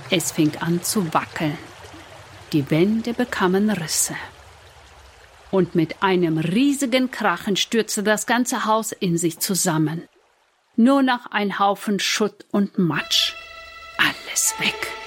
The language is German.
Es fing an zu wackeln. Die Wände bekamen Risse. Und mit einem riesigen Krachen stürzte das ganze Haus in sich zusammen. Nur noch ein Haufen Schutt und Matsch. Alles weg.